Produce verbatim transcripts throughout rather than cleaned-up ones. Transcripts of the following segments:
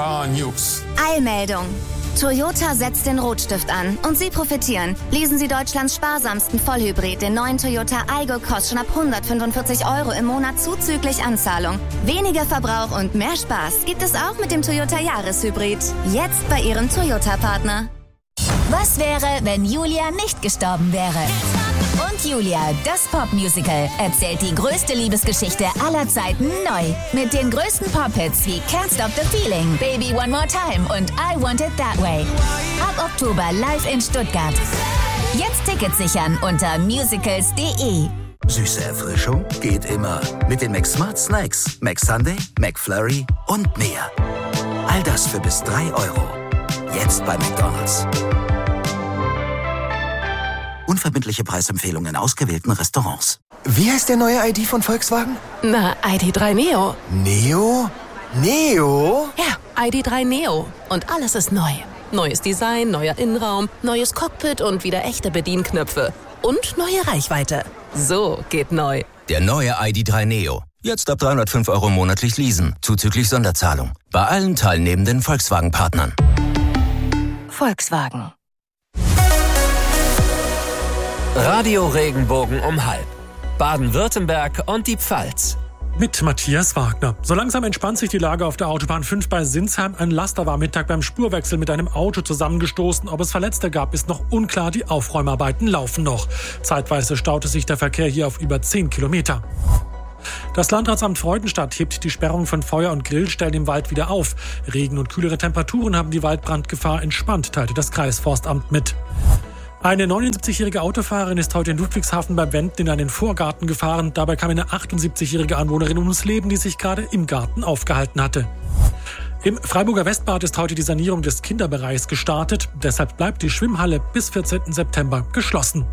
Car News. Eilmeldung. Toyota setzt den Rotstift an und Sie profitieren. Lesen Sie Deutschlands sparsamsten Vollhybrid, den neuen Toyota Aygo, kostet schon ab hundertfünfundvierzig Euro im Monat zuzüglich Anzahlung. Weniger Verbrauch und mehr Spaß gibt es auch mit dem Toyota Jahreshybrid. Jetzt bei Ihrem Toyota-Partner. Was wäre, wenn Julia nicht gestorben wäre? Und Julia, das Popmusical, erzählt die größte Liebesgeschichte aller Zeiten neu. Mit den größten Pop-Hits wie Can't Stop the Feeling, Baby One More Time und I Want It That Way. Ab Oktober live in Stuttgart. Jetzt Tickets sichern unter musicals punkt de. Süße Erfrischung geht immer. Mit den McSmart Snacks, McSunday, McFlurry und mehr. All das für bis drei Euro. Jetzt bei McDonald's. Unverbindliche Preisempfehlungen in ausgewählten Restaurants. Wie heißt der neue I D von Volkswagen? Na, I D drei Neo. Neo? Neo? Ja, I D drei Neo. Und alles ist neu. Neues Design, neuer Innenraum, neues Cockpit und wieder echte Bedienknöpfe. Und neue Reichweite. So geht neu. Der neue I D drei Neo. Jetzt ab dreihundertfünf Euro monatlich leasen, zuzüglich Sonderzahlung. Bei allen teilnehmenden Volkswagen-Partnern. Volkswagen. Radio Regenbogen um halb. Baden-Württemberg und die Pfalz. Mit Matthias Wagner. So langsam entspannt sich die Lage auf der Autobahn fünf bei Sinsheim. Ein Laster war am Mittag beim Spurwechsel mit einem Auto zusammengestoßen. Ob es Verletzte gab, ist noch unklar. Die Aufräumarbeiten laufen noch. Zeitweise staute sich der Verkehr hier auf über zehn Kilometer. Das Landratsamt Freudenstadt hebt die Sperrung von Feuer- und Grillstellen im Wald wieder auf. Regen und kühlere Temperaturen haben die Waldbrandgefahr entspannt, teilte das Kreisforstamt mit. Eine neunundsiebzigjährige Autofahrerin ist heute in Ludwigshafen bei Wenden in einen Vorgarten gefahren. Dabei kam eine achtundsiebzigjährige Anwohnerin ums Leben, die sich gerade im Garten aufgehalten hatte. Im Freiburger Westbad ist heute die Sanierung des Kinderbereichs gestartet. Deshalb bleibt die Schwimmhalle bis vierzehnten September geschlossen.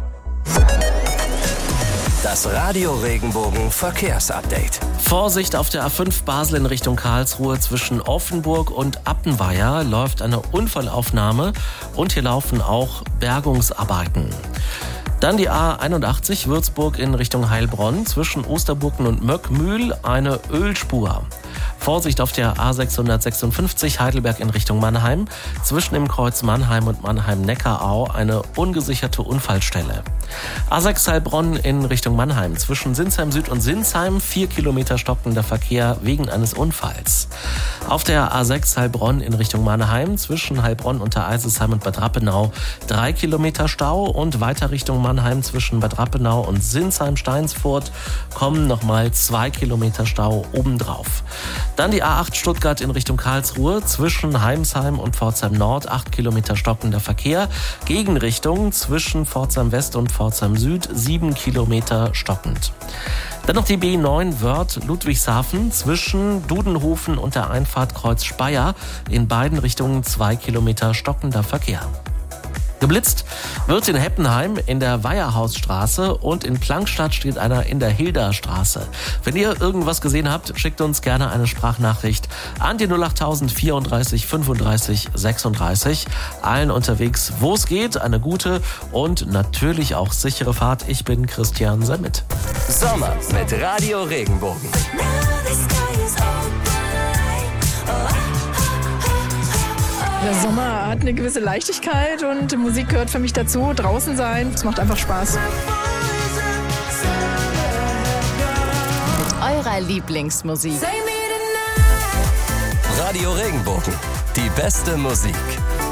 Das Radio Regenbogen Verkehrsupdate. Vorsicht auf der A fünf Basel in Richtung Karlsruhe zwischen Offenburg und Appenweier läuft eine Unfallaufnahme und hier laufen auch Bergungsarbeiten. Dann die A einundachtzig Würzburg in Richtung Heilbronn zwischen Osterburgen und Möckmühl eine Ölspur. Vorsicht auf der A sechshundertsechsundfünfzig Heidelberg in Richtung Mannheim. Zwischen dem Kreuz Mannheim und Mannheim-Neckarau eine ungesicherte Unfallstelle. A sechs Heilbronn in Richtung Mannheim. Zwischen Sinsheim Süd und Sinsheim vier Kilometer stockender Verkehr wegen eines Unfalls. Auf der A sechs Heilbronn in Richtung Mannheim. Zwischen Heilbronn unter Eisesheim und Bad Rappenau drei Kilometer Stau. Und weiter Richtung Mannheim zwischen Bad Rappenau und Sinsheim-Steinsfurt kommen nochmal zwei Kilometer Stau obendrauf. Dann die A acht Stuttgart in Richtung Karlsruhe, zwischen Heimsheim und Pforzheim Nord, acht Kilometer stockender Verkehr. Gegenrichtung zwischen Pforzheim West und Pforzheim Süd, sieben Kilometer stockend. Dann noch die B neun Wörth Ludwigshafen zwischen Dudenhofen und der Einfahrt Kreuz Speyer, in beiden Richtungen zwei Kilometer stockender Verkehr. Geblitzt wird in Heppenheim in der Weiherhausstraße und in Plankstadt steht einer in der Hilderstraße. Wenn ihr irgendwas gesehen habt, schickt uns gerne eine Sprachnachricht an die null achttausend vierunddreißig fünfunddreißig sechsunddreißig. Allen unterwegs, wo es geht, eine gute und natürlich auch sichere Fahrt. Ich bin Christian Semmit. Sommer mit Radio Regenbogen. Der Sommer hat eine gewisse Leichtigkeit und Musik gehört für mich dazu. Draußen sein, es macht einfach Spaß. Mit eurer Lieblingsmusik. Radio Regenbogen, die beste Musik.